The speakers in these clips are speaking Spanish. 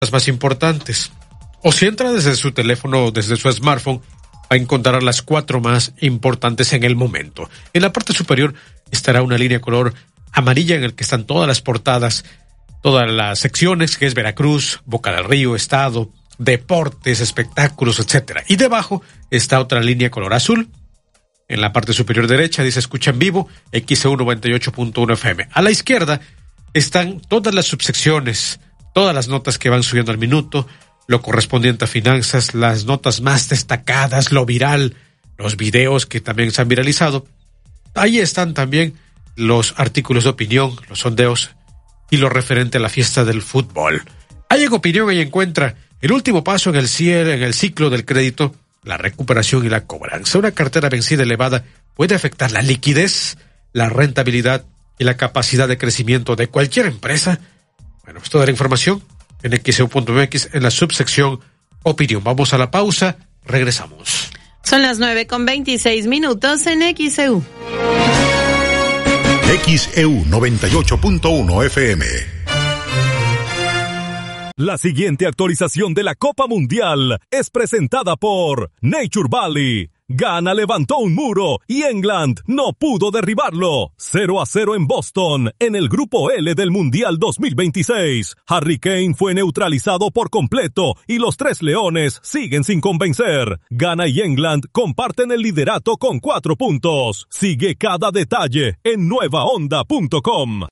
las más importantes. O si entra desde su teléfono, desde su smartphone, va a encontrar las 4 más importantes en el momento. En la parte superior estará una línea color amarilla en el que están todas las portadas, todas las secciones, que es Veracruz, Boca del Río, Estado, deportes, espectáculos, etcétera. Y debajo está otra línea color azul. En la parte superior derecha dice escucha en vivo, XEU 98.1 FM. A la izquierda están todas las subsecciones, todas las notas que van subiendo al minuto, lo correspondiente a finanzas, las notas más destacadas, lo viral, los videos que también se han viralizado. Ahí están también los artículos de opinión, los sondeos y lo referente a la fiesta del fútbol. Ahí en opinión ahí encuentra el último paso en el ciclo del crédito, la recuperación y la cobranza. Una cartera vencida elevada puede afectar la liquidez, la rentabilidad y la capacidad de crecimiento de cualquier empresa. Bueno, pues toda la información en XEU.mx en la subsección opinión. Vamos a la pausa, regresamos. Son las 9:26 en XEU. XEU 98.1 FM. La siguiente actualización de la Copa Mundial es presentada por Nature Valley. Ghana levantó un muro y England no pudo derribarlo. 0-0 en Boston, en el grupo L del Mundial 2026. Harry Kane fue neutralizado por completo y los Tres Leones siguen sin convencer. Ghana y England comparten el liderato con 4 puntos. Sigue cada detalle en nuevaonda.com.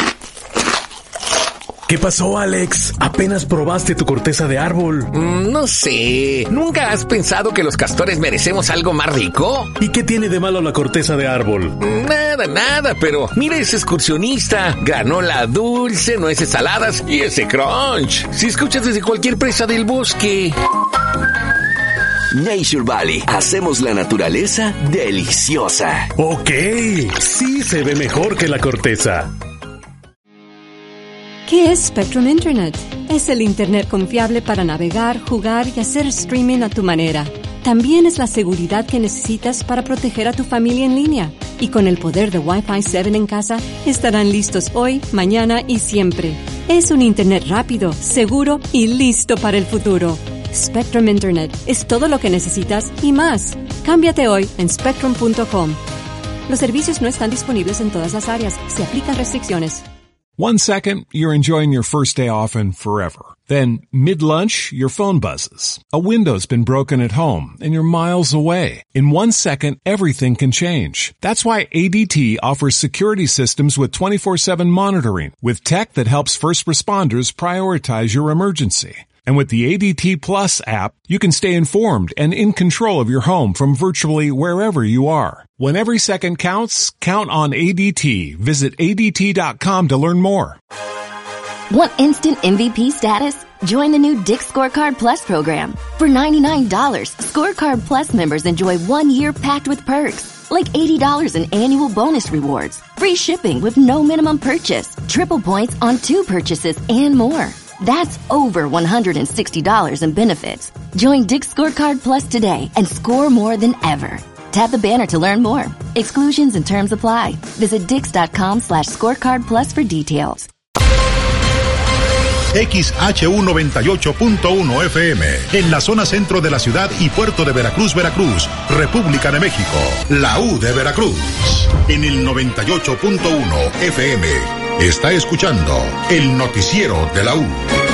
¿Qué pasó, Alex? ¿Apenas probaste tu corteza de árbol? No sé. ¿Nunca has pensado que los castores merecemos algo más rico? ¿Y qué tiene de malo la corteza de árbol? Nada, pero mira ese excursionista. Granola dulce, nueces saladas y ese crunch. Si escuchas desde cualquier presa del bosque. Nature Valley. Hacemos la naturaleza deliciosa. Ok, sí se ve mejor que la corteza. ¿Qué es Spectrum Internet? Es el Internet confiable para navegar, jugar y hacer streaming a tu manera. También es la seguridad que necesitas para proteger a tu familia en línea. Y con el poder de Wi-Fi 7 en casa, estarán listos hoy, mañana y siempre. Es un Internet rápido, seguro y listo para el futuro. Spectrum Internet es todo lo que necesitas y más. Cámbiate hoy en spectrum.com. Los servicios no están disponibles en todas las áreas. Se aplican restricciones. 1 second, you're enjoying your first day off and forever. Then, mid-lunch, your phone buzzes. A window's been broken at home and you're miles away. In 1 second, everything can change. That's why ADT offers security systems with 24/7 monitoring, with tech that helps first responders prioritize your emergency. And with the ADT Plus app, you can stay informed and in control of your home from virtually wherever you are. When every second counts, count on ADT. Visit ADT.com to learn more. Want instant MVP status? Join the new Dick's Scorecard Plus program. For $99, Scorecard Plus members enjoy 1 year packed with perks, like $80 in annual bonus rewards, free shipping with no minimum purchase, triple points on 2 purchases, and more. That's over $160 in benefits. Join Dick's Scorecard Plus today and score more than ever. Tap the banner to learn more. Exclusions and terms apply. Visit dix.com/scorecard plus for details. XHU 98.1 FM, en la zona centro de la ciudad y puerto de Veracruz, Veracruz, República de México, la U de Veracruz. En el 98.1 FM, está escuchando el noticiero de la U.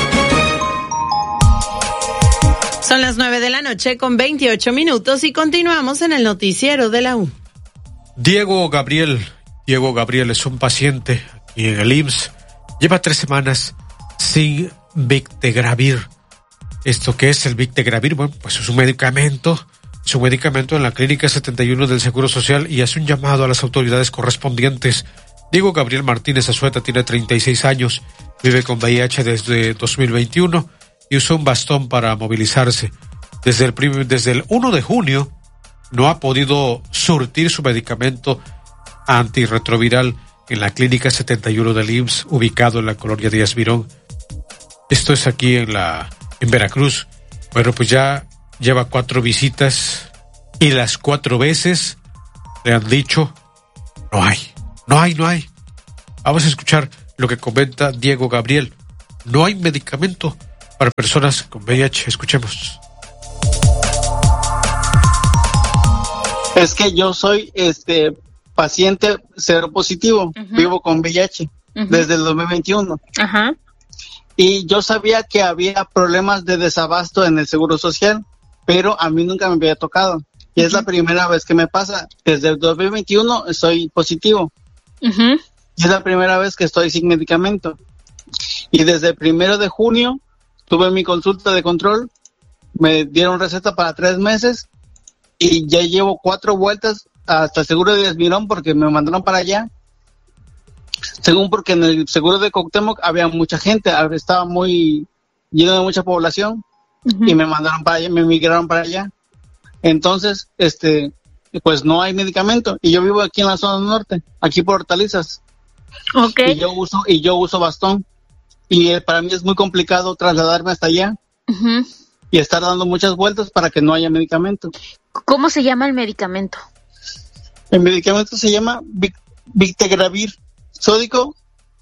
Son las 9:28 y continuamos en el noticiero de la U. Diego Gabriel es un paciente aquí en el IMSS. Lleva 3 semanas sin Victegravir. ¿Esto qué es el Victegravir? Bueno, pues es un medicamento en la Clínica 71 del Seguro Social y hace un llamado a las autoridades correspondientes. Diego Gabriel Martínez Azueta tiene 36 años, vive con VIH desde 2021 y usa un bastón para movilizarse. Desde el 1 de junio no ha podido surtir su medicamento antirretroviral en la Clínica 71 del IMSS, ubicado en la colonia Díaz Mirón. Esto es aquí en Veracruz. Bueno, pues ya lleva 4 visitas y las 4 veces le han dicho no hay. Vamos a escuchar lo que comenta Diego Gabriel. No hay medicamento para personas con VIH. Escuchemos. Es que yo soy paciente seropositivo, vivo con VIH desde el 2021. Ajá. Y yo sabía que había problemas de desabasto en el Seguro Social, pero a mí nunca me había tocado. Y es la primera vez que me pasa. Desde el 2021 soy positivo. Y es la primera vez que estoy sin medicamento. Y desde el 1 de junio tuve mi consulta de control, me dieron receta para 3 meses y ya llevo 4 vueltas hasta el seguro de Diezmirón porque me mandaron para allá. Según porque en el seguro de Cuauhtémoc había mucha gente, estaba muy lleno de mucha población y me mandaron para allá, me migraron para allá. Entonces, pues no hay medicamento y yo vivo aquí en la zona norte, aquí por Hortalizas. Okay. Y yo uso bastón y para mí es muy complicado trasladarme hasta allá y estar dando muchas vueltas para que no haya medicamento. ¿Cómo se llama el medicamento? El medicamento se llama Victegravir sódico.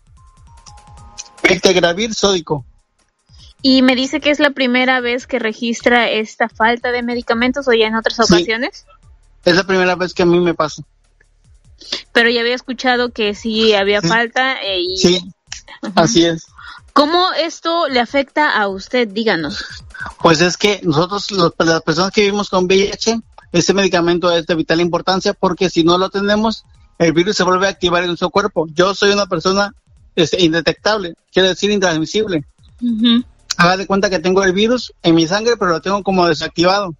Victegravir sódico. Y me dice que es la primera vez que registra esta falta de medicamentos, o ya en otras ocasiones. Es la primera vez que a mí me pasa. Pero ya había escuchado que sí había falta. Sí, así es. ¿Cómo esto le afecta a usted? Díganos. Pues es que nosotros, las personas que vivimos con VIH, este medicamento es de vital importancia porque si no lo tenemos, el virus se vuelve a activar en nuestro cuerpo. Yo soy una persona indetectable, quiere decir intransmisible. Haga de cuenta que tengo el virus en mi sangre, pero lo tengo como desactivado.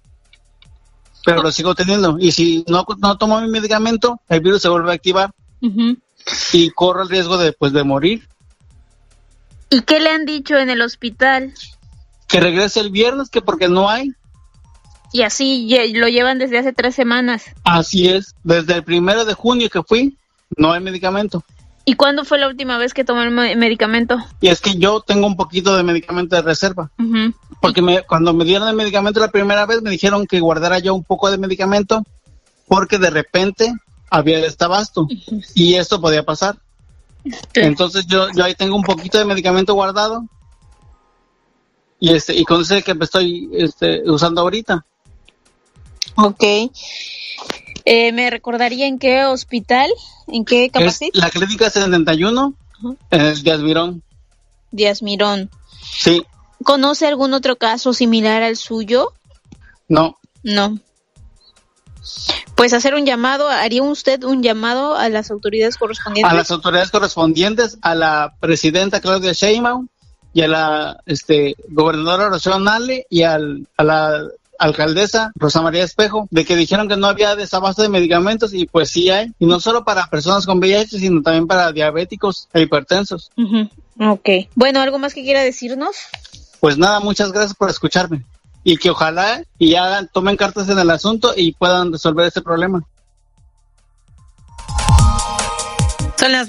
Pero lo sigo teniendo. Y si no tomo mi medicamento, el virus se vuelve a activar. Y corro el riesgo de morir. ¿Y qué le han dicho en el hospital? Que regrese el viernes, que porque no hay. Y así lo llevan desde hace 3 semanas. Así es. Desde el 1 de junio que fui, no hay medicamento. ¿Y cuándo fue la última vez que tomó el medicamento? Y es que yo tengo un poquito de medicamento de reserva. Porque cuando me dieron el medicamento la primera vez, me dijeron que guardara yo un poco de medicamento porque de repente había desabasto y esto podía pasar. Entonces yo ahí tengo un poquito de medicamento guardado y con ese que me estoy usando ahorita. Okay. ¿Me recordaría en qué hospital? ¿En qué capacidad? Es la Clínica 71, en el Diezmirón. Diezmirón. Sí. ¿Conoce algún otro caso similar al suyo? No. Pues haría usted un llamado a las autoridades correspondientes. A las autoridades correspondientes, a la presidenta Claudia Sheinbaum y a la gobernadora Rocío Nale y a la alcaldesa Rosa María Espejo, de que dijeron que no había desabasto de medicamentos y pues sí hay, y no solo para personas con VIH, sino también para diabéticos e hipertensos. Okay. Bueno, ¿algo más que quiera decirnos? Pues nada, muchas gracias por escucharme y que ojalá tomen cartas en el asunto y puedan resolver este problema. Son las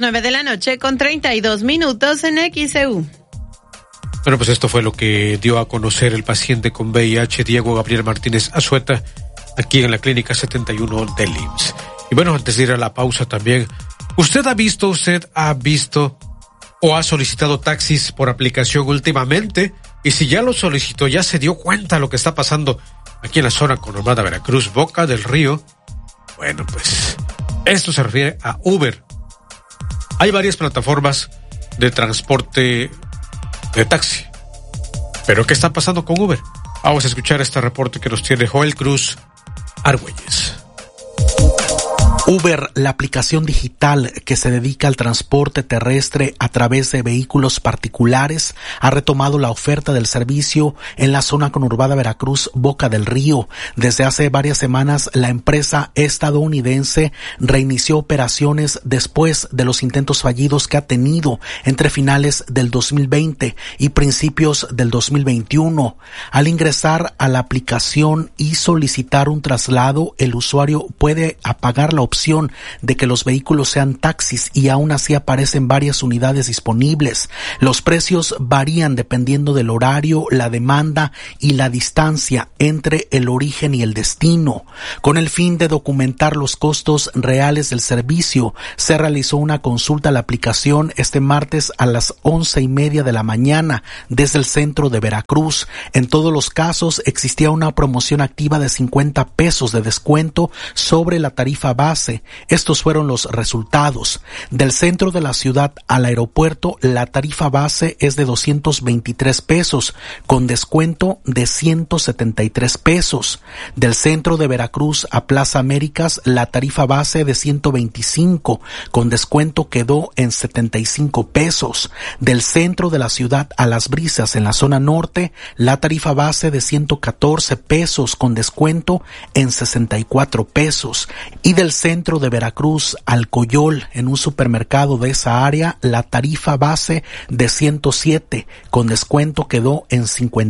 9:32 en XEU. Bueno, pues esto fue lo que dio a conocer el paciente con VIH, Diego Gabriel Martínez Azueta, aquí en la Clínica 71 del IMSS. Y bueno, antes de ir a la pausa también, ¿usted ha visto o ha solicitado taxis por aplicación últimamente? Y si ya lo solicitó, ya se dio cuenta de lo que está pasando aquí en la zona conurbada Veracruz, Boca del Río. Bueno, pues esto se refiere a Uber. Hay varias plataformas de transporte de taxi. ¿Pero qué está pasando con Uber? Vamos a escuchar este reporte que nos tiene Joel Cruz Argüelles. Uber, la aplicación digital que se dedica al transporte terrestre a través de vehículos particulares, ha retomado la oferta del servicio en la zona conurbada Veracruz, Boca del Río. Desde hace varias semanas, la empresa estadounidense reinició operaciones después de los intentos fallidos que ha tenido entre finales del 2020 y principios del 2021. Al ingresar a la aplicación y solicitar un traslado, el usuario puede apagar la opción opción de que los vehículos sean taxis y aún así aparecen varias unidades disponibles. Los precios varían dependiendo del horario, la demanda y la distancia entre el origen y el destino. Con el fin de documentar los costos reales del servicio, se realizó una consulta a la aplicación este martes a las 11:30 de la mañana desde el centro de Veracruz. En todos los casos existía una promoción activa de 50 pesos de descuento sobre la tarifa base. Estos fueron los resultados. Del centro de la ciudad al aeropuerto, la tarifa base es de 223 pesos, con descuento de 173 pesos. Del centro de Veracruz a Plaza Américas, la tarifa base de 125, con descuento quedó en 75 pesos. Del centro de la ciudad a Las Brisas, en la zona norte, la tarifa base de 114 pesos, con descuento en 64 pesos. Y del centro de Veracruz al Coyol, en un supermercado de esa área, la tarifa base de 107, con descuento quedó en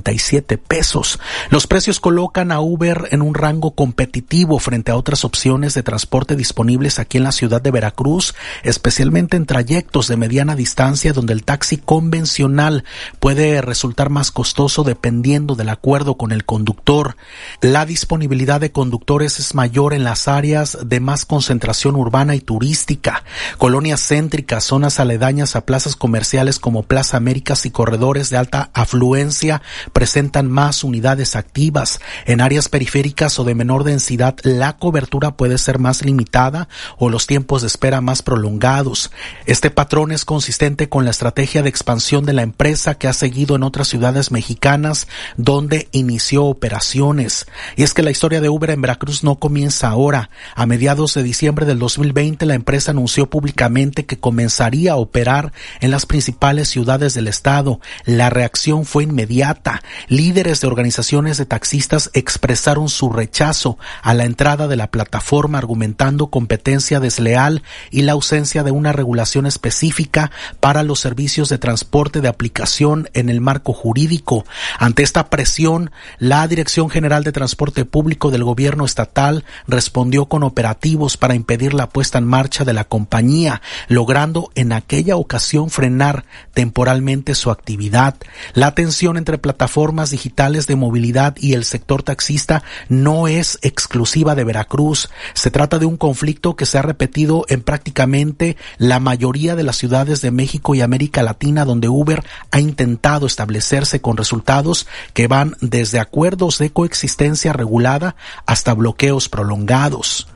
57 pesos. Los precios colocan a Uber en un rango competitivo frente a otras opciones de transporte disponibles aquí en la ciudad de Veracruz, especialmente en trayectos de mediana distancia donde el taxi convencional puede resultar más costoso dependiendo del acuerdo con el conductor. La disponibilidad de conductores es mayor en las áreas de más concentración urbana y turística, colonias céntricas, zonas aledañas a plazas comerciales como Plaza Américas y corredores de alta afluencia presentan más unidades activas. En áreas periféricas o de menor densidad, la cobertura puede ser más limitada o los tiempos de espera más prolongados. Este patrón es consistente con la estrategia de expansión de la empresa que ha seguido en otras ciudades mexicanas donde inició operaciones. Y es que la historia de Uber en Veracruz no comienza ahora. A mediados de diciembre del 2020, la empresa anunció públicamente que comenzaría a operar en las principales ciudades del estado. La reacción fue inmediata. Líderes de organizaciones de taxistas expresaron su rechazo a la entrada de la plataforma, argumentando competencia desleal y la ausencia de una regulación específica para los servicios de transporte de aplicación en el marco jurídico. Ante esta presión, la Dirección General de Transporte Público del Gobierno estatal respondió con operativos para impedir la puesta en marcha de la compañía, logrando en aquella ocasión frenar temporalmente su actividad. La tensión entre plataformas digitales de movilidad y el sector taxista no es exclusiva de Veracruz. Se trata de un conflicto que se ha repetido en prácticamente la mayoría de las ciudades de México y América Latina, donde Uber ha intentado establecerse con resultados que van desde acuerdos de coexistencia regulada hasta bloqueos prolongados.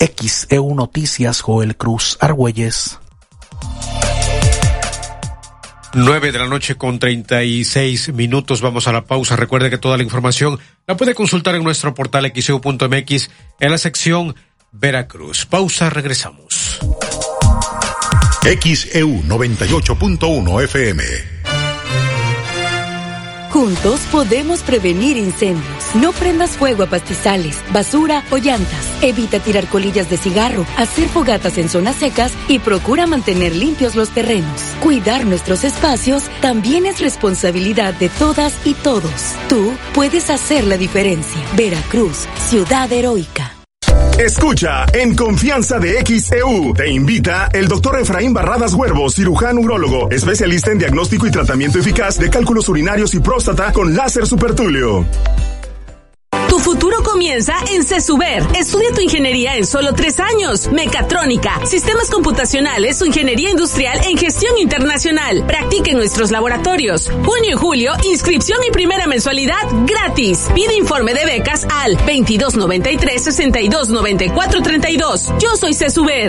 XEU Noticias, Joel Cruz Argüelles. 9:36 p.m. Vamos a la pausa. Recuerde que toda la información la puede consultar en nuestro portal xeu.mx en la sección Veracruz. Pausa, regresamos. XEU 98.1 FM. Juntos podemos prevenir incendios. No prendas fuego a pastizales, basura o llantas. Evita tirar colillas de cigarro, hacer fogatas en zonas secas y procura mantener limpios los terrenos. Cuidar nuestros espacios también es responsabilidad de todas y todos. Tú puedes hacer la diferencia. Veracruz, ciudad heroica. Escucha en Confianza de XEU. Te invita el doctor Efraín Barradas Huervo, cirujano urólogo, especialista en diagnóstico y tratamiento eficaz de cálculos urinarios y próstata con láser supertulio. Tu futuro comienza en CESUBER. Estudia tu ingeniería en solo 3 años. Mecatrónica, sistemas computacionales o ingeniería industrial en gestión internacional. Practica en nuestros laboratorios. Junio y julio, inscripción y primera mensualidad gratis. Pide informe de becas al 2293-629432. Yo soy CESUBER.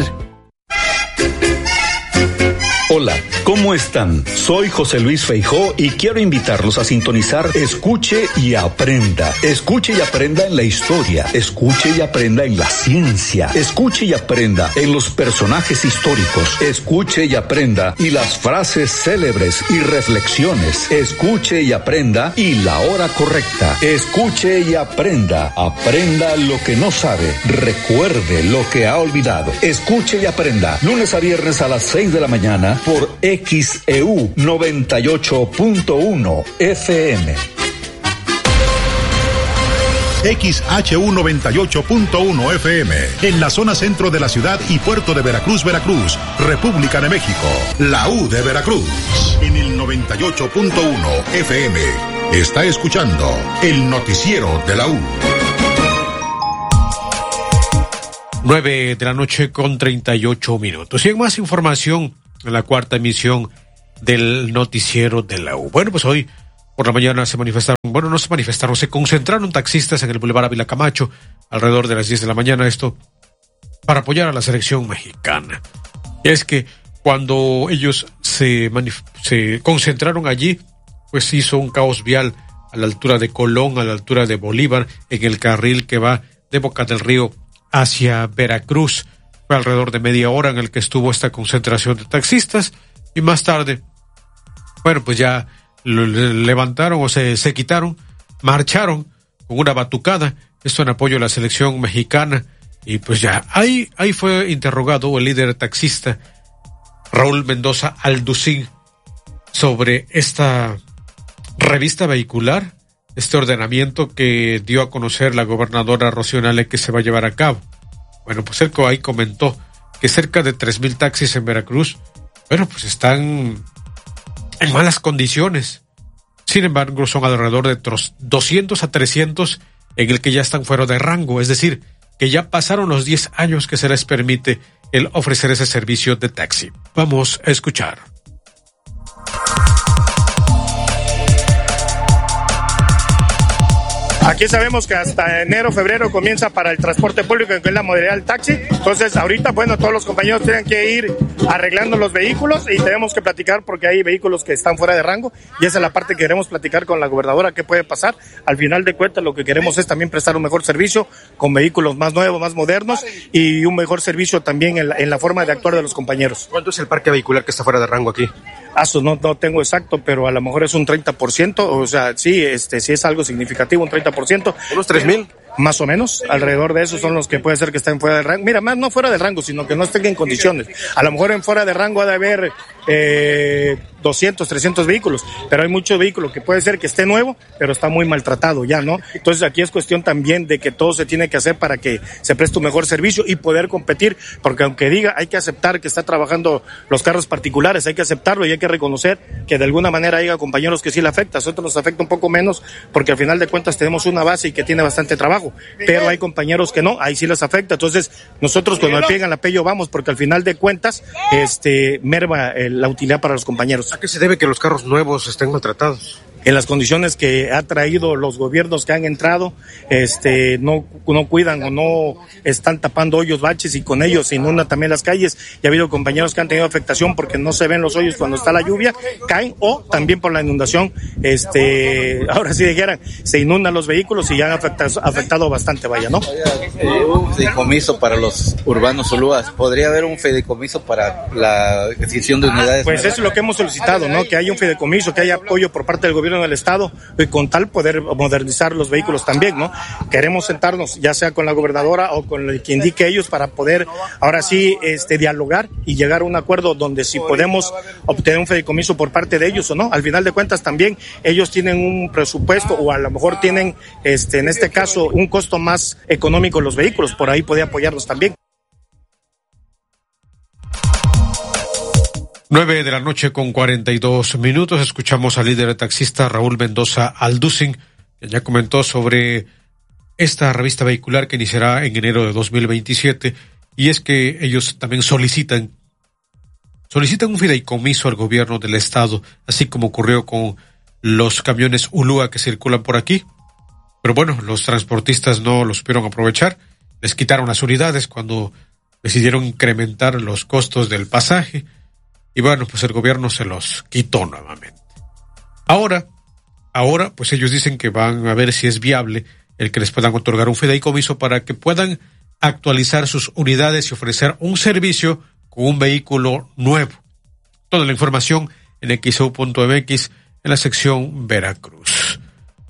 Hola, ¿cómo están? Soy José Luis Feijó y quiero invitarlos a sintonizar Escuche y Aprenda. Escuche y aprenda en la historia. Escuche y aprenda en la ciencia. Escuche y aprenda en los personajes históricos. Escuche y aprenda y las frases célebres y reflexiones. Escuche y aprenda y la hora correcta. Escuche y aprenda. Aprenda lo que no sabe. Recuerde lo que ha olvidado. Escuche y aprenda. Lunes a viernes a las 6 de la mañana. Por XEU 98.1 FM. XHU98.1 FM, en la zona centro de la ciudad y puerto de Veracruz, Veracruz, República de México. La U de Veracruz, en el 98.1 FM. Está escuchando el noticiero de la U. 9:38 a.m. Y en más información en la cuarta emisión del noticiero de la U. Bueno, pues hoy por la mañana se concentraron taxistas en el Boulevard Ávila Camacho alrededor de las 10 de la mañana, esto para apoyar a la selección mexicana. Y es que cuando ellos se concentraron allí, pues hizo un caos vial a la altura de Colón, a la altura de Bolívar, en el carril que va de Boca del Río hacia Veracruz. Fue alrededor de media hora en el que estuvo esta concentración de taxistas y más tarde, bueno, pues ya lo levantaron o se quitaron, marcharon con una batucada, esto en apoyo a la selección mexicana. Y pues ya, ahí fue interrogado el líder taxista Raúl Mendoza Alducín sobre esta revista vehicular, este ordenamiento que dio a conocer la gobernadora Rocío Nale que se va a llevar a cabo. Bueno, pues él ahí comentó que cerca de 3,000 taxis en Veracruz, bueno, pues están en malas condiciones. Sin embargo, son alrededor de 200 a 300 en el que ya están fuera de rango, es decir, que ya pasaron los 10 años que se les permite el ofrecer ese servicio de taxi. Vamos a escuchar. Aquí sabemos que hasta enero, febrero comienza para el transporte público, que es la modalidad del taxi. Entonces, ahorita, bueno, todos los compañeros tienen que ir arreglando los vehículos y tenemos que platicar porque hay vehículos que están fuera de rango y esa es la parte que queremos platicar con la gobernadora, qué puede pasar. Al final de cuentas, lo que queremos es también prestar un mejor servicio con vehículos más nuevos, más modernos y un mejor servicio también en la forma de actuar de los compañeros. ¿Cuánto es el parque vehicular que está fuera de rango aquí? No tengo exacto, pero a lo mejor es un 30%, o sea, sí es algo significativo, un 30%. ¿Unos 3,000? Más o menos, alrededor de eso son los que puede ser que estén fuera del rango. Mira, más no fuera del rango, sino que no estén en condiciones. A lo mejor en fuera de rango ha de haber 200, 300 vehículos, pero hay muchos vehículos que puede ser que esté nuevo, pero está muy maltratado ya, ¿no? Entonces aquí es cuestión también de que todo se tiene que hacer para que se preste un mejor servicio y poder competir, porque aunque diga, hay que aceptar que está trabajando los carros particulares, hay que aceptarlo y hay que reconocer que de alguna manera haya compañeros que sí le afecta, a nosotros nos afecta un poco menos, porque al final de cuentas tenemos una base y que tiene bastante trabajo, pero hay compañeros que no, ahí sí les afecta. Entonces nosotros cuando me pegan la pello vamos, porque al final de cuentas merma la utilidad para los compañeros. ¿A qué se debe que los carros nuevos estén maltratados? En las condiciones que ha traído los gobiernos que han entrado, no cuidan o no están tapando hoyos, baches, y con ellos se inundan también las calles. Y ha habido compañeros que han tenido afectación porque no se ven los hoyos cuando está la lluvia, caen, o también por la inundación, ahora sí dijeran, se inundan los vehículos y ya han afectado bastante, vaya, ¿no? Un fideicomiso para los urbanos Zulúas. ¿Podría haber un fideicomiso para la adquisición de unidades? Pues eso es lo que hemos solicitado, ¿no? Que haya un fideicomiso, que haya apoyo por parte del gobierno del estado y con tal poder modernizar los vehículos también, ¿no? Queremos sentarnos ya sea con la gobernadora o con el que indique ellos para poder ahora sí dialogar y llegar a un acuerdo donde si podemos obtener un fideicomiso por parte de ellos o no. Al final de cuentas también ellos tienen un presupuesto o a lo mejor tienen en este caso un costo más económico los vehículos, por ahí puede apoyarlos también. 9:42 a.m. Escuchamos al líder taxista Raúl Mendoza Alducín, que ya comentó sobre esta revista vehicular que iniciará en enero de 2027, y es que ellos también solicitan un fideicomiso al gobierno del estado, así como ocurrió con los camiones Ulúa que circulan por aquí. Pero bueno, los transportistas no los supieron aprovechar, les quitaron las unidades cuando decidieron incrementar los costos del pasaje. Y bueno, pues el gobierno se los quitó nuevamente. Ahora, pues ellos dicen que van a ver si es viable el que les puedan otorgar un fideicomiso para que puedan actualizar sus unidades y ofrecer un servicio con un vehículo nuevo. Toda la información en XEU.mx en la sección Veracruz.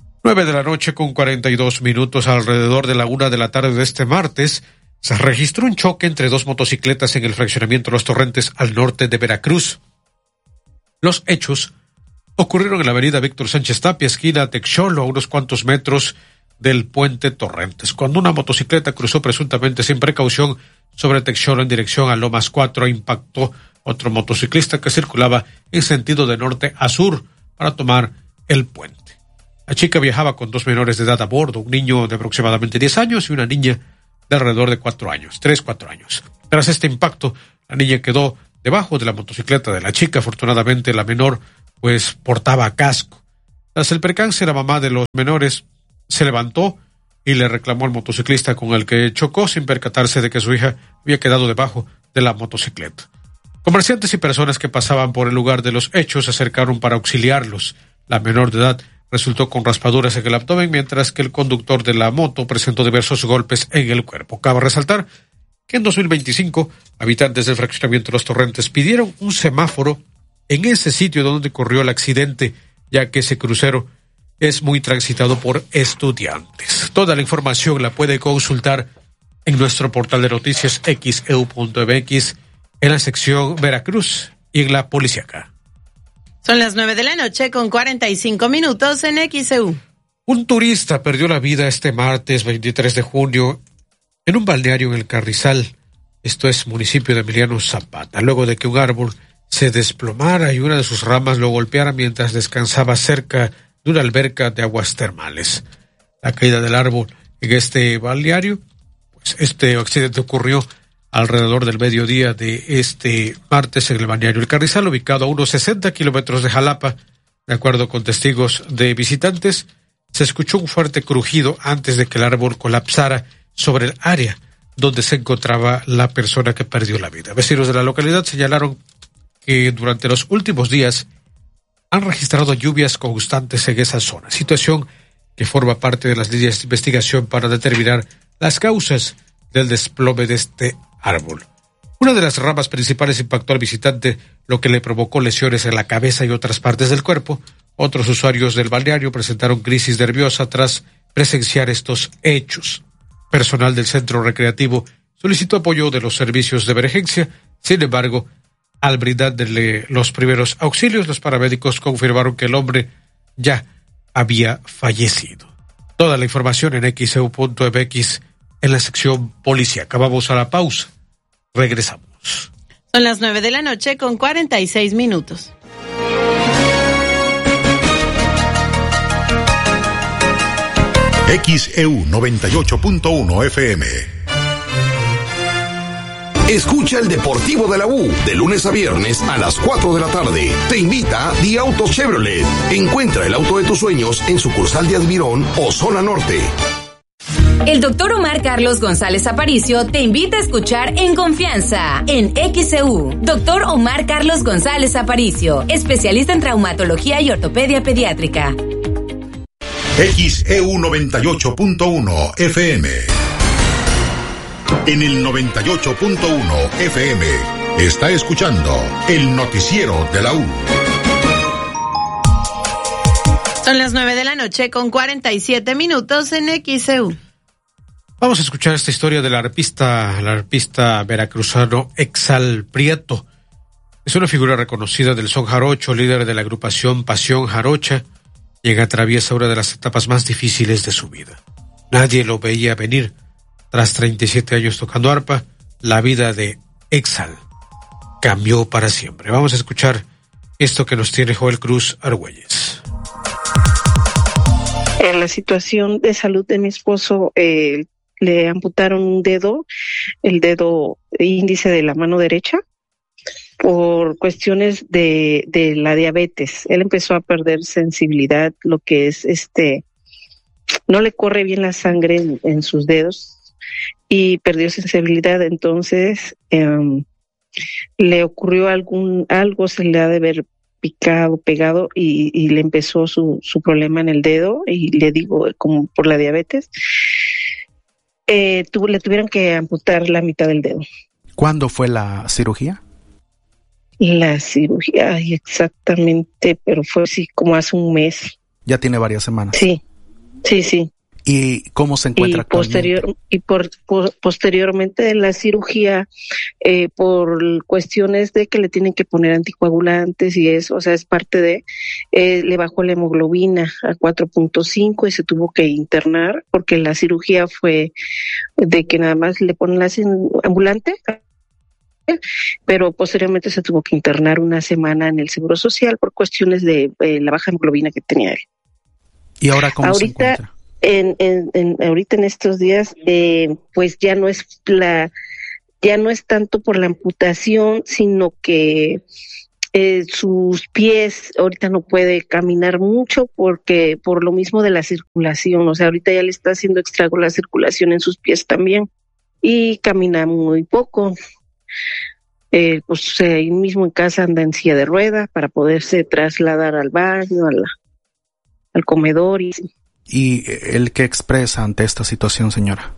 9:42 a.m. Alrededor de la 1 de la tarde de este martes, se registró un choque entre dos motocicletas en el fraccionamiento Los Torrentes al norte de Veracruz. Los hechos ocurrieron en la avenida Víctor Sánchez Tapia, esquina Texolo, a unos cuantos metros del puente Torrentes, cuando una motocicleta cruzó presuntamente sin precaución sobre Texoro en dirección a Lomas 4 impactó otro motociclista que circulaba en sentido de norte a sur para tomar el puente. La chica viajaba con 2 menores de edad a bordo, un niño de aproximadamente 10 años y una niña de alrededor de 4 años. Tras este impacto, la niña quedó debajo de la motocicleta de la chica. Afortunadamente, la menor portaba casco. Tras el percance, la mamá de los menores se levantó y le reclamó al motociclista con el que chocó sin percatarse de que su hija había quedado debajo de la motocicleta. Comerciantes y personas que pasaban por el lugar de los hechos se acercaron para auxiliarlos. La menor de edad resultó con raspaduras en el abdomen, mientras que el conductor de la moto presentó diversos golpes en el cuerpo. Cabe resaltar que en 2025, habitantes del fraccionamiento de Los Torrentes pidieron un semáforo en ese sitio donde ocurrió el accidente, ya que ese crucero es muy transitado por estudiantes. Toda la información la puede consultar en nuestro portal de noticias xeu.mx, en la sección Veracruz y en la Policiaca. Son las 9:45 en XEU. Un turista perdió la vida este martes 23 de junio en un balneario en el Carrizal, esto es municipio de Emiliano Zapata, luego de que un árbol se desplomara y una de sus ramas lo golpeara mientras descansaba cerca de una alberca de aguas termales. La caída del árbol en este balneario, este accidente ocurrió alrededor del mediodía de este martes en el balneario El Carrizal, ubicado a unos 60 kilómetros de Jalapa. De acuerdo con testigos de visitantes, se escuchó un fuerte crujido antes de que el árbol colapsara sobre el área donde se encontraba la persona que perdió la vida. Vecinos de la localidad señalaron que durante los últimos días han registrado lluvias constantes en esa zona, situación que forma parte de las líneas de investigación para determinar las causas del desplome de este árbol. Una de las ramas principales impactó al visitante, lo que le provocó lesiones en la cabeza y otras partes del cuerpo. Otros usuarios del balneario presentaron crisis nerviosa tras presenciar estos hechos. Personal del centro recreativo solicitó apoyo de los servicios de emergencia. Sin embargo, al brindarle los primeros auxilios, los paramédicos confirmaron que el hombre ya había fallecido. Toda la información en xeu.mx en la sección policíaca. Vamos a la pausa. Regresamos. Son las 9:46. XEU 98.1 FM. Escucha el Deportivo de la U de lunes a viernes a las 4 de la tarde. Te invita Di Autos Chevrolet. Encuentra el auto de tus sueños en sucursal de Admirón o Zona Norte. El doctor Omar Carlos González Aparicio te invita a escuchar En Confianza en XEU. Doctor Omar Carlos González Aparicio, especialista en traumatología y ortopedia pediátrica. XEU 98.1 FM. En el 98.1 FM está escuchando el noticiero de la U. Son las 9:47 en XEU. Vamos a escuchar esta historia del arpista veracruzano Exal Prieto. Es una figura reconocida del son jarocho, líder de la agrupación Pasión Jarocha, y atraviesa una de las etapas más difíciles de su vida. Nadie lo veía venir. Tras 37 años tocando arpa, la vida de Exal cambió para siempre. Vamos a escuchar esto que nos tiene Joel Cruz Argüelles. En la situación de salud de mi esposo, le amputaron un dedo, el dedo índice de la mano derecha, por cuestiones de la diabetes. Él empezó a perder sensibilidad, lo que es no le corre bien la sangre en sus dedos y perdió sensibilidad. Entonces le ocurrió algo se le ha de haber pegado y le empezó su problema en el dedo, y le digo, como por la diabetes, le tuvieron que amputar la mitad del dedo. ¿Cuándo fue la cirugía? La cirugía, exactamente, pero fue así como hace un mes. Ya tiene varias semanas. Sí. ¿Y cómo se encuentra actualmente? Posteriormente de la cirugía, por cuestiones de que le tienen que poner anticoagulantes y eso, o sea, es parte de, le bajó la hemoglobina a 4.5 y se tuvo que internar porque la cirugía fue de que nada más le ponen la ambulante, pero posteriormente se tuvo que internar una semana en el Seguro Social por cuestiones de la baja hemoglobina que tenía él. ¿Y ahora cómo se encuentra? Ahorita en estos días, pues ya no es tanto por la amputación, sino que sus pies ahorita no puede caminar mucho porque por lo mismo de la circulación, o sea, ahorita ya le está haciendo estrago la circulación en sus pies también y camina muy poco. Pues ahí mismo en casa anda en silla de rueda para poderse trasladar al baño, al comedor ¿Y el que expresa ante esta situación, señora?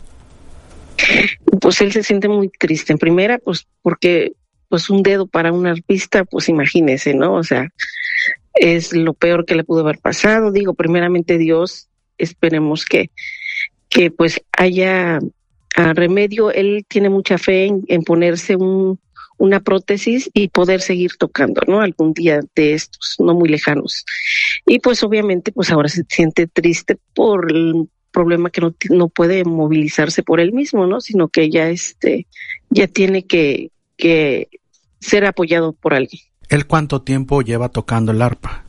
Pues él se siente muy triste. En primera, pues porque pues un dedo para un arpista, pues imagínese, ¿no? O sea, es lo peor que le pudo haber pasado. Digo, primeramente Dios, esperemos que pues haya remedio. Él tiene mucha fe en ponerse una prótesis y poder seguir tocando, ¿no? Algún día de estos, no muy lejanos. Y pues obviamente, pues ahora se siente triste por el problema que no puede movilizarse por él mismo, ¿no? Sino que ya tiene que ser apoyado por alguien. ¿Él cuánto tiempo lleva tocando el arpa?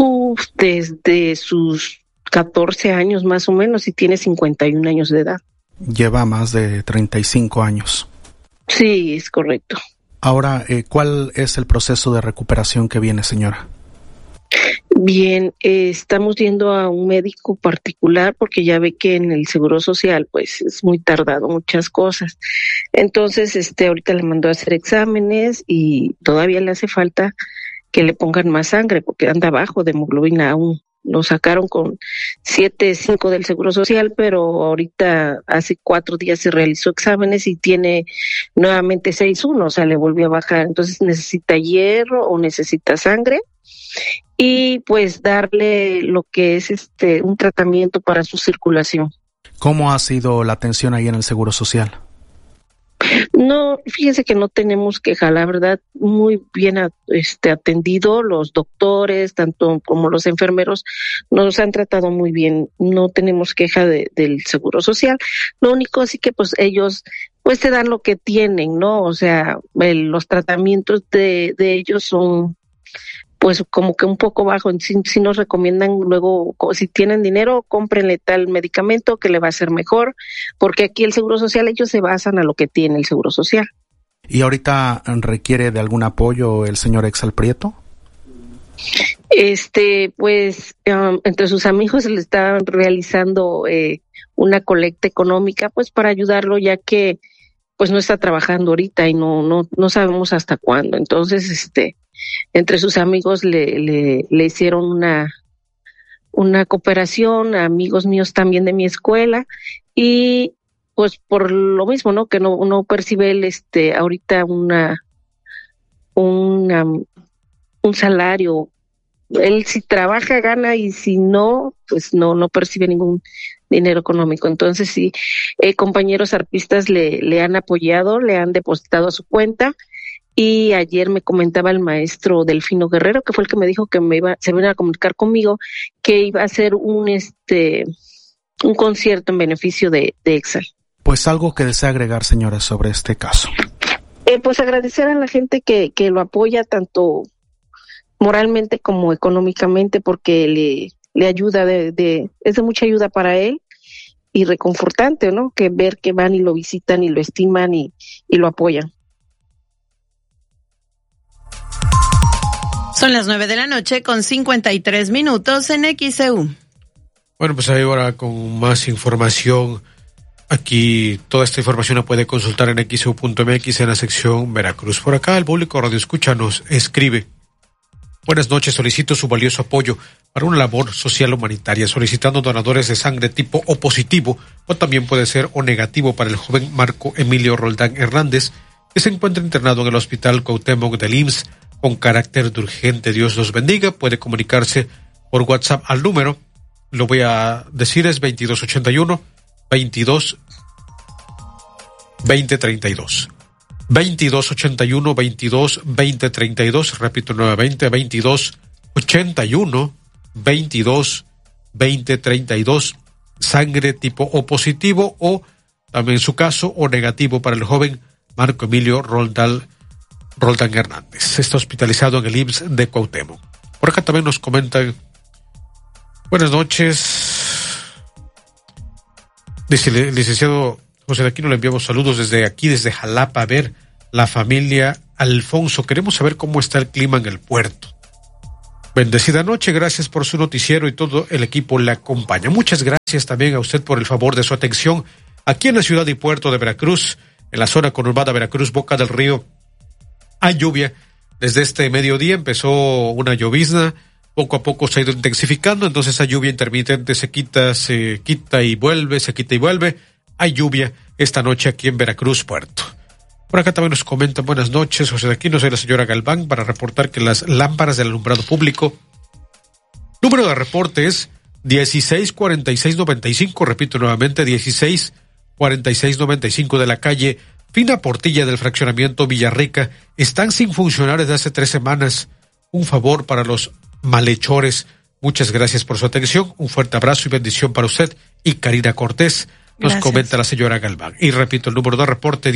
Desde sus 14 años más o menos y tiene 51 años de edad. Lleva más de 35 años. Sí, es correcto. Ahora, ¿cuál es el proceso de recuperación que viene, señora? Bien, estamos yendo a un médico particular porque ya ve que en el Seguro Social pues es muy tardado muchas cosas. Entonces, ahorita le mandó a hacer exámenes y todavía le hace falta que le pongan más sangre porque anda bajo de hemoglobina aún. Lo sacaron con 7.5 del Seguro Social, pero ahorita hace 4 días se realizó exámenes y tiene nuevamente 6.1, o sea, le volvió a bajar. Entonces necesita hierro o necesita sangre y pues darle lo que es un tratamiento para su circulación. ¿Cómo ha sido la atención ahí en el Seguro Social? No, fíjense que no tenemos queja, la verdad, muy bien atendido, los doctores, tanto como los enfermeros, nos han tratado muy bien, no tenemos queja del Seguro Social, lo único sí que pues ellos pues te dan lo que tienen, ¿no? O sea, los tratamientos de ellos son pues como que un poco bajo, si nos recomiendan luego, si tienen dinero, cómprenle tal medicamento que le va a hacer mejor, porque aquí el Seguro Social, ellos se basan a lo que tiene el Seguro Social. ¿Y ahorita requiere de algún apoyo el señor Exal Prieto? Pues entre sus amigos le están realizando una colecta económica pues para ayudarlo, ya que pues no está trabajando ahorita y no sabemos hasta cuándo. Entonces, entre sus amigos le hicieron una cooperación, amigos míos también de mi escuela, y pues por lo mismo, ¿no? Que no percibe él ahorita un salario. Él si trabaja gana y si no, pues no percibe ningún dinero económico. Entonces sí, compañeros arpistas le han apoyado, le han depositado a su cuenta. Y ayer me comentaba el maestro Delfino Guerrero, que fue el que me dijo que se iba a comunicar conmigo, que iba a hacer un concierto en beneficio de Exal. Pues algo que desea agregar, señora, sobre este caso. Pues agradecer a la gente que lo apoya tanto moralmente como económicamente, porque le ayuda es de mucha ayuda para él y reconfortante, ¿no? Que ver que van y lo visitan y lo estiman y lo apoyan. Son las 9:00 con 53 minutos en XEU. Bueno, pues ahora con más información. Aquí toda esta información la puede consultar en xeu.mx en la sección Veracruz. Por acá el público Radio Escucha nos escribe: buenas noches, solicito su valioso apoyo para una labor social humanitaria, solicitando donadores de sangre tipo O positivo o también puede ser O negativo para el joven Marco Emilio Roldán Hernández, que se encuentra internado en el Hospital Cuauhtémoc del IMSS con carácter de urgente. Dios los bendiga. Puede comunicarse por WhatsApp al número lo voy a decir, es 2281 22-2032. 2281-22-2032, repito nuevamente, 2281-22-2032, sangre tipo O positivo o también en su caso O negativo para el joven Marco Emilio Roldán Hernández. Está hospitalizado en el IMSS de Cuauhtémoc. Por acá también nos comentan, buenas noches. Dice el licenciado José de Aquino, le enviamos saludos desde aquí, desde Jalapa, a ver la familia Alfonso. Queremos saber cómo está el clima en el puerto. Bendecida noche, gracias por su noticiero y todo el equipo le acompaña. Muchas gracias también a usted por el favor de su atención. Aquí en la ciudad y puerto de Veracruz, en la zona conurbada Veracruz, Boca del Río, hay lluvia. Desde este mediodía empezó una llovizna, poco a poco se ha ido intensificando, entonces esa lluvia intermitente se quita y vuelve, se quita y vuelve. Hay lluvia esta noche aquí en Veracruz, puerto. Por acá también nos comentan, buenas noches, José de Aquino, soy la señora Galván, para reportar que las lámparas del alumbrado público, número de reporte es 164695, repito nuevamente, 164695 de la calle Fina Portilla del fraccionamiento Villarrica, están sin funcionar desde hace 3 semanas. Un favor para los malhechores. Muchas gracias por su atención, un fuerte abrazo y bendición para usted y Karina Cortés. Nos comenta la señora Galván. Y repito, el número de reporte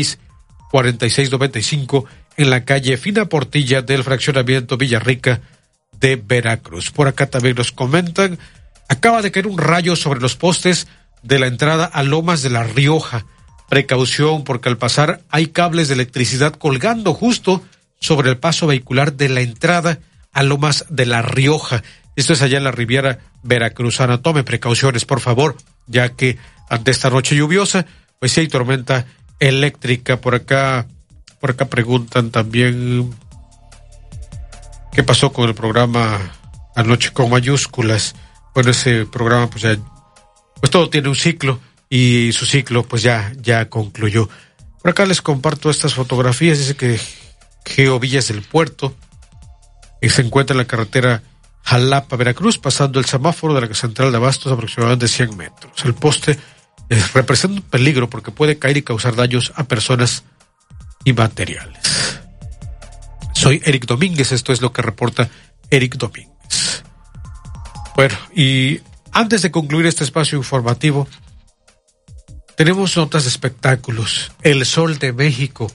164695 en la calle Fina Portilla del fraccionamiento Villarrica de Veracruz. Por acá también nos comentan, acaba de caer un rayo sobre los postes de la entrada a Lomas de La Rioja. Precaución porque al pasar hay cables de electricidad colgando justo sobre el paso vehicular de la entrada a Lomas de La Rioja. Esto es allá en la Riviera Veracruzana. Tome precauciones, por favor, ya que ante esta noche lluviosa, pues sí hay tormenta eléctrica. Por acá preguntan también qué pasó con el programa Anoche con Mayúsculas. Bueno, ese programa pues ya, pues todo tiene un ciclo y su ciclo pues ya concluyó. Por acá les comparto estas fotografías. Dice que Geo Villas del Puerto se encuentra en la carretera Jalapa, Veracruz, pasando el semáforo de la central de abastos aproximadamente 100 metros. El poste representa un peligro porque puede caer y causar daños a personas y materiales. Soy Eric Domínguez, esto es lo que reporta Eric Domínguez. Bueno, y antes de concluir este espacio informativo, tenemos notas de espectáculos. El Sol de México,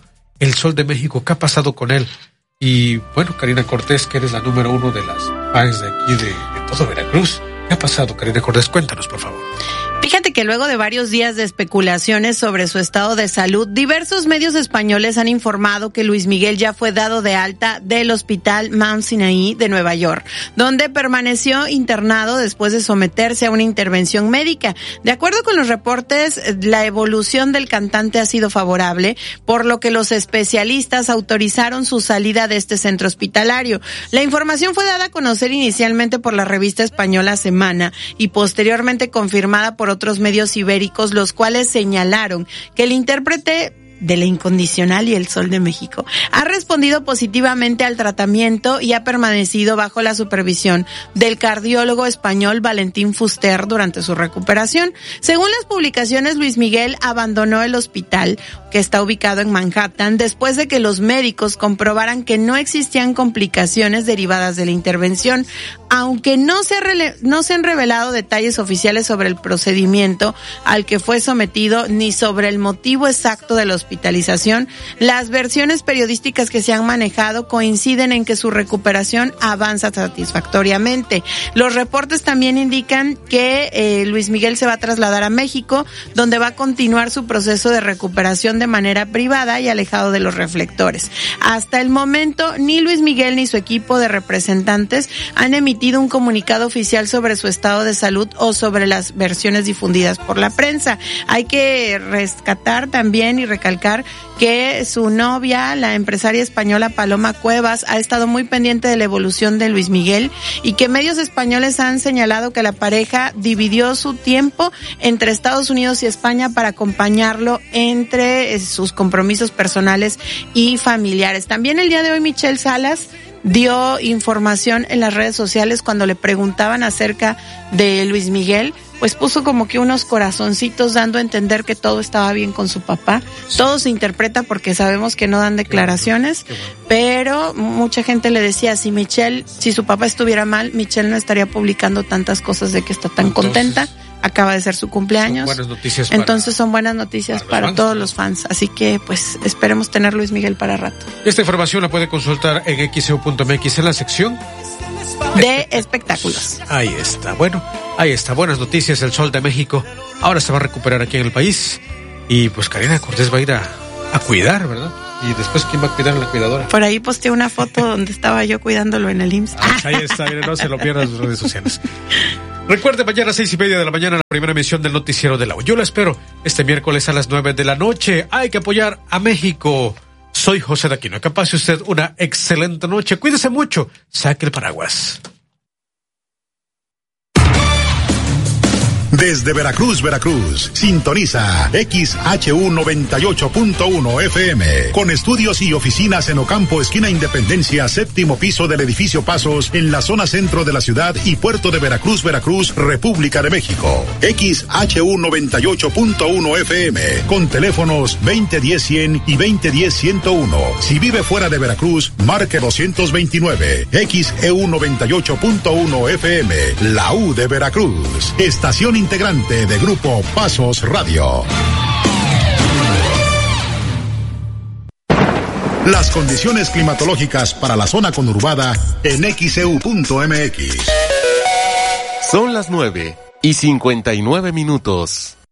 ¿qué ha pasado con él? Y bueno, Karina Cortés, que eres la número 1 de las fans de aquí de todo Veracruz. ¿Qué ha pasado, Karina Cortés? Cuéntanos, por favor. Fíjate que luego de varios días de especulaciones sobre su estado de salud, diversos medios españoles han informado que Luis Miguel ya fue dado de alta del Hospital Mount Sinai de Nueva York, donde permaneció internado después de someterse a una intervención médica. De acuerdo con los reportes, la evolución del cantante ha sido favorable, por lo que los especialistas autorizaron su salida de este centro hospitalario. La información fue dada a conocer inicialmente por la revista española Semana y posteriormente confirmada por otros medios ibéricos, los cuales señalaron que el intérprete de La Incondicional y El Sol de México ha respondido positivamente al tratamiento y ha permanecido bajo la supervisión del cardiólogo español Valentín Fuster durante su recuperación. Según las publicaciones, Luis Miguel abandonó el hospital, que está ubicado en Manhattan, después de que los médicos comprobaran que no existían complicaciones derivadas de la intervención. Aunque no se han revelado detalles oficiales sobre el procedimiento al que fue sometido ni sobre el motivo exacto de la hospitalización, las versiones periodísticas que se han manejado coinciden en que su recuperación avanza satisfactoriamente. Los reportes también indican que Luis Miguel se va a trasladar a México, donde va a continuar su proceso de recuperación de manera privada y alejado de los reflectores. Hasta el momento, ni Luis Miguel ni su equipo de representantes han emitido un comunicado oficial sobre su estado de salud o sobre las versiones difundidas por la prensa. Hay que rescatar también y recalcar que su novia, la empresaria española Paloma Cuevas, ha estado muy pendiente de la evolución de Luis Miguel y que medios españoles han señalado que la pareja dividió su tiempo entre Estados Unidos y España para acompañarlo entre sus compromisos personales y familiares. También el día de hoy Michelle Salas dio información en las redes sociales cuando le preguntaban acerca de Luis Miguel, pues puso como que unos corazoncitos dando a entender que todo estaba bien con su papá. Todo se interpreta porque sabemos que no dan declaraciones, pero mucha gente le decía, si su papá estuviera mal, Michelle no estaría publicando tantas cosas de que está tan contenta. Acaba de ser su cumpleaños. Buenas noticias Entonces son buenas noticias para todos los fans. Así que pues esperemos tener Luis Miguel para rato. Esta información la puede consultar en xeu.mx en la sección de espectáculos. Ahí está. Bueno, ahí está. Buenas noticias. El Sol de México ahora se va a recuperar aquí en el país. Y pues Karina Cortés va a ir a cuidar, ¿verdad? Y después, ¿quién va a cuidar a la cuidadora? Por ahí posteé una foto donde estaba yo cuidándolo en el IMSS. Ahí está, mire, no se lo pierdan en sus redes sociales. Recuerde, mañana a 6:30 de la mañana, la primera emisión del Noticiero de la U. Yo la espero este miércoles a las 9 de la noche. Hay que apoyar a México. Soy José Daquino. Que pase usted una excelente noche. Cuídese mucho. Saque el paraguas. Desde Veracruz, sintoniza XHU 98.1 FM, con estudios y oficinas en Ocampo, esquina Independencia, séptimo piso del edificio Pasos, en la zona centro de la ciudad y puerto de Veracruz, República de México. XHU 98.1 FM, con teléfonos 2010-100 y 2010-101. Si vive fuera de Veracruz, marque 229. XEU 98.1 FM, la U de Veracruz. Estación integrante de Grupo Pasos Radio. Las condiciones climatológicas para la zona conurbada en XEU.mx. Son las 9:59.